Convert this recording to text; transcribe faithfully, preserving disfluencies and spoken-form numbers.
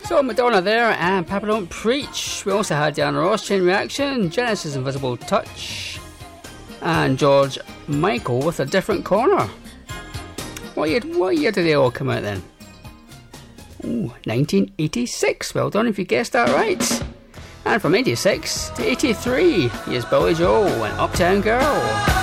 So Madonna there and Papa Don't Preach. We also had Diana Ross, Chain Reaction, Genesis, Invisible Touch, and George Michael with A Different Corner. What year, what year did they all come out then? Ooh, nineteen eighty-six. Well done if you guessed that right. And from eighty-six to eighty-three, here's Billy Joel and Uptown Girl.